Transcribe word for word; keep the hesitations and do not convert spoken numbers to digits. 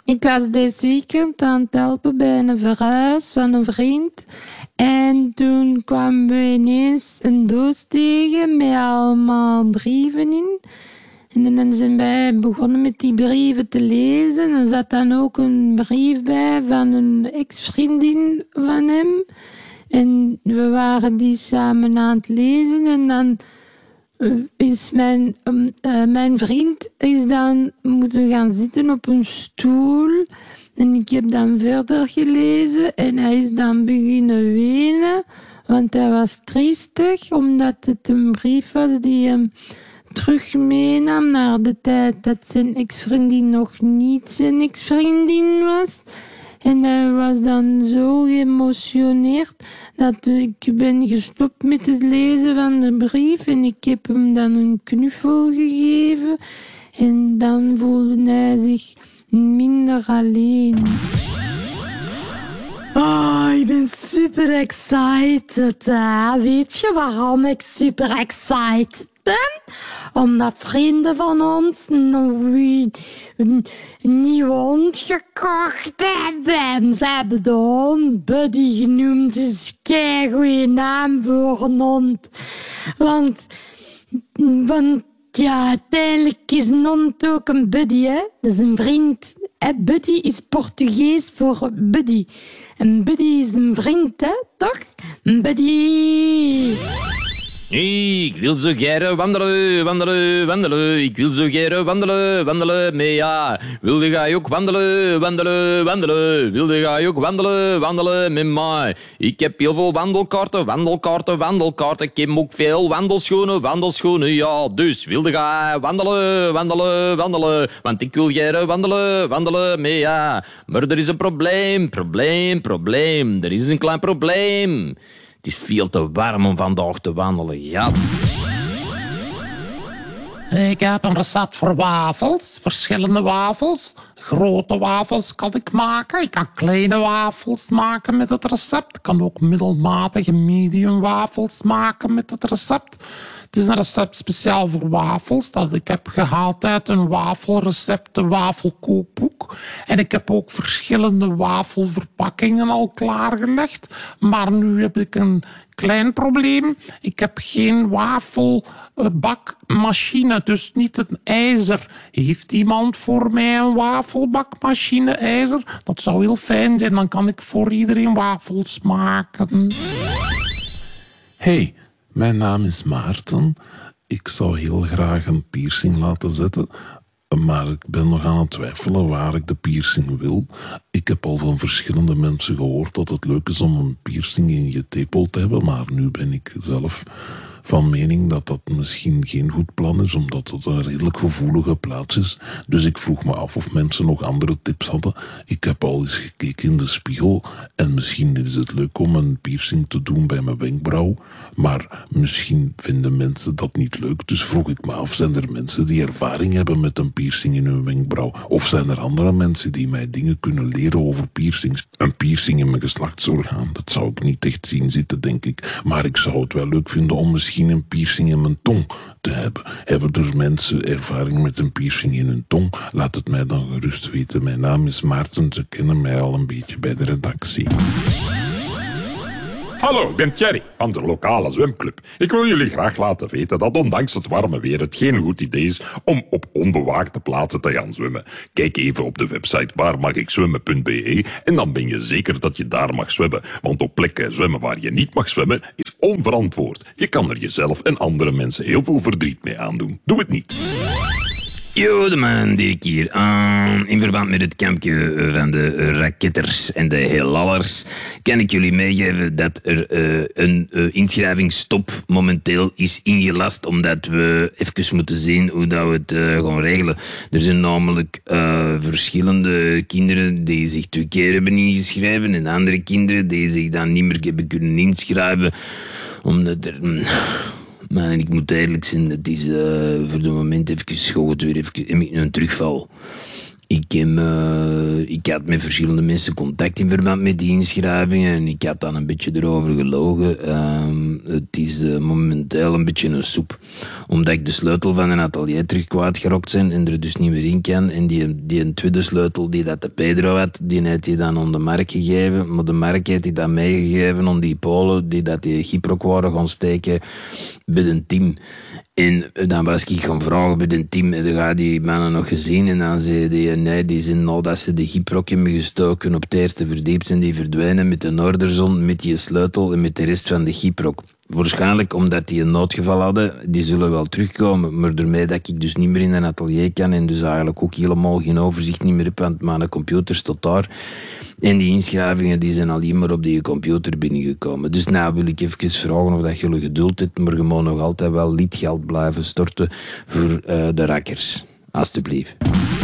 Ik was deze weekend aan het helpen bij een verhuis van een vriend. En toen kwamen we ineens een doos tegen met allemaal brieven in. En dan zijn wij begonnen met die brieven te lezen. Er zat dan ook een brief bij van een ex-vriendin van hem. En we waren die samen aan het lezen. En dan is mijn, uh, mijn vriend is dan moeten gaan zitten op een stoel. En ik heb dan verder gelezen. En hij is dan beginnen wenen. Want hij was triestig, omdat het een brief was die hem terug meenam naar de tijd dat zijn ex-vriendin nog niet zijn ex-vriendin was. En hij was dan zo geëmotioneerd dat ik ben gestopt met het lezen van de brief en ik heb hem dan een knuffel gegeven en dan voelde hij zich minder alleen. Oh, ik ben super excited. Hè? Weet je waarom ik super excited ben? Omdat vrienden van ons een, een, een nieuwe hond gekocht hebben. Ze hebben de hond Buddy genoemd. Dat is een keigoeie naam voor een hond. Want, want ja, uiteindelijk is een hond ook een buddy, hè? Dat is een vriend. Hè? Buddy is Portugees voor buddy. En buddy is een vriend, hè? Toch? Buddy! Hey, ik wil zo graag wandelen, wandelen, wandelen. Ik wil zo graag wandelen, wandelen. Maar ja, wilde ga je ook wandelen, wandelen, wandelen. Wilde ga je ook wandelen, wandelen met mij. Ik heb heel veel wandelkaarten, wandelkaarten, wandelkaarten. Ik heb ook veel wandelschoenen, wandelschoenen. Ja, dus wilde ga wandelen, wandelen, wandelen. Want ik wil graag wandelen, wandelen. Maar ja, maar er is een probleem, probleem, probleem. Er is een klein probleem. Het is veel te warm om vandaag te wandelen, gast. Ik heb een recept voor wafels, verschillende wafels. Grote wafels kan ik maken. Ik kan kleine wafels maken met het recept. Ik kan ook middelmatige medium wafels maken met het recept. Het is een recept speciaal voor wafels dat ik heb gehaald uit een wafelrecept, een wafelkookboek. En ik heb ook verschillende wafelverpakkingen al klaargelegd. Maar nu heb ik een klein probleem. Ik heb geen wafelbakmachine, dus niet een ijzer. Heeft iemand voor mij een wafelbakmachine ijzer? Dat zou heel fijn zijn, dan kan ik voor iedereen wafels maken. Hey, mijn naam is Maarten. Ik zou heel graag een piercing laten zetten, maar ik ben nog aan het twijfelen waar ik de piercing wil. Ik heb al van verschillende mensen gehoord dat het leuk is om een piercing in je tepel te hebben, maar nu ben ik zelf van mening dat dat misschien geen goed plan is, omdat het een redelijk gevoelige plaats is. Dus ik vroeg me af of mensen nog andere tips hadden. Ik heb al eens gekeken in de spiegel en misschien is het leuk om een piercing te doen bij mijn wenkbrauw, maar misschien vinden mensen dat niet leuk. Dus vroeg ik me af, zijn er mensen die ervaring hebben met een piercing in hun wenkbrauw? Of zijn er andere mensen die mij dingen kunnen leren over piercings? Een piercing in mijn geslachtsorgaan, dat zou ik niet echt zien zitten, denk ik. Maar ik zou het wel leuk vinden om misschien een piercing in mijn tong te hebben. Hebben er mensen ervaring met een piercing in hun tong? Laat het mij dan gerust weten. Mijn naam is Maarten, ze kennen mij al een beetje bij de redactie. Hallo, ik ben Thierry van de lokale zwemclub. Ik wil jullie graag laten weten dat ondanks het warme weer het geen goed idee is om op onbewaakte plaatsen te gaan zwemmen. Kijk even op de website waarmagikzwemmen punt be en dan ben je zeker dat je daar mag zwemmen. Want op plekken zwemmen waar je niet mag zwemmen is onverantwoord. Je kan er jezelf en andere mensen heel veel verdriet mee aandoen. Doe het niet. Yo, de man Dirk hier. Uh, in verband met het kampje van de raketters en de heelallers kan ik jullie meegeven dat er uh, een uh, inschrijvingsstop momenteel is ingelast, omdat we even moeten zien hoe dat we het uh, gaan regelen. Er zijn namelijk uh, verschillende kinderen die zich twee keer hebben ingeschreven en andere kinderen die zich dan niet meer hebben kunnen inschrijven, omdat er... Um, Maar ik moet eerlijk zijn, het is uh, voor het moment even gewoon weer even een terugval. Ik, heb, uh, ik had met verschillende mensen contact in verband met die inschrijvingen en ik had dan een beetje erover gelogen. Uh, het is uh, momenteel een beetje een soep. Omdat ik de sleutel van een atelier terug kwijtgerokt ben en er dus niet meer in kan. En die, die een tweede sleutel die dat de Pedro had, die heeft hij dan aan de Mark gegeven. Maar de Mark heeft hij dan meegegeven aan die Polen die dat die Gyproc waren gaan steken bij een team. En dan was ik gaan vragen bij het team, en dan gaat die mannen nog gezien? En dan zei die, nee, die zijn nadat ze de Gyproc hebben gestoken op het eerste verdiep zijn die verdwijnen met de Noorderzon, met die sleutel en met de rest van de Gyproc. Waarschijnlijk omdat die een noodgeval hadden, die zullen wel terugkomen, maar daarmee dat ik dus niet meer in een atelier kan en dus eigenlijk ook helemaal geen overzicht niet meer heb, want mijn computer staat daar. En die inschrijvingen die zijn alleen maar op die computer binnengekomen. Dus nou wil ik even vragen of dat jullie geduld hebt, maar je moet nog altijd wel lidgeld blijven storten voor uh, de rakkers. Alsjeblieft.